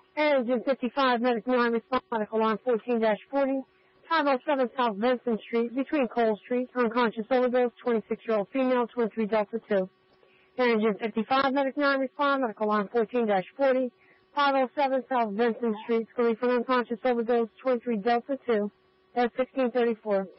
Engine 55, Medic 9, respond, medical line 14-40, 507 South Benson Street, between Cole Street, unconscious overdose, 26-year-old female, 23 Delta 2. Engine 55, Medic 9, respond, medical line 14-40, 507 South Benson Street, Scully for unconscious overdose, 23 Delta 2, at 1634.